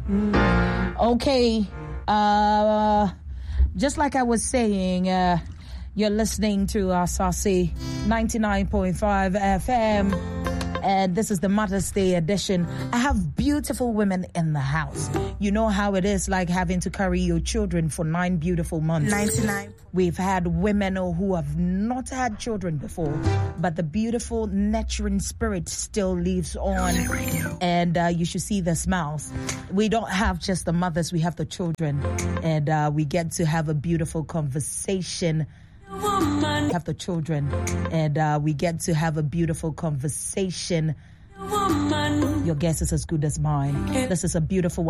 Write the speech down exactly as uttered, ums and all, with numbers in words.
Mm. Okay. Uh, just like I was saying, uh, you're listening to Asase ninety-nine point five F M. And this is the Mother's Day edition. I have beautiful women in the house. You know how it is like having to carry your children for nine beautiful months. ninety-nine. We've had women who have not had children before, but the beautiful nurturing spirit still lives on. And uh, you should see the smiles. We don't have just the mothers, we have the children. And uh, we get to have a beautiful conversation. We have the children, and uh, we get to have a beautiful conversation. Your guess is as good as mine. This is a beautiful one.